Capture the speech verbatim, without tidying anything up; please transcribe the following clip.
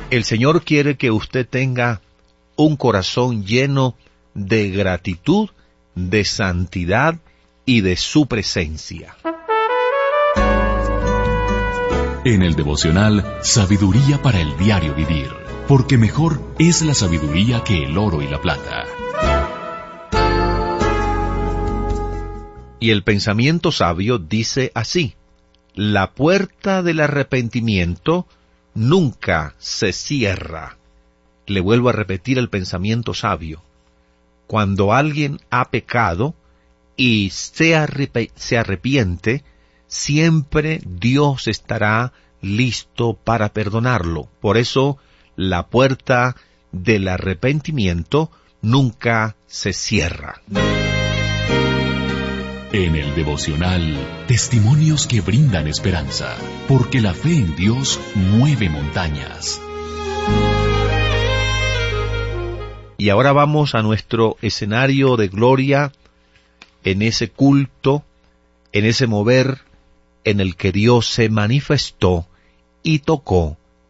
El Señor quiere que usted tenga un corazón lleno de gratitud, de santidad y de su presencia. En el devocional, sabiduría para el diario vivir, porque mejor es la sabiduría que el oro y la plata. Y el pensamiento sabio dice así: la puerta del arrepentimiento nunca se cierra. Le vuelvo a repetir el pensamiento sabio. Cuando alguien ha pecado y se, arrep- se arrepiente, siempre Dios estará listo para perdonarlo. Por eso, la puerta del arrepentimiento nunca se cierra. En el devocional, testimonios que brindan esperanza, porque la fe en Dios mueve montañas. Y ahora vamos a nuestro escenario de gloria, en ese culto, en ese mover en el que Dios se manifestó y tocó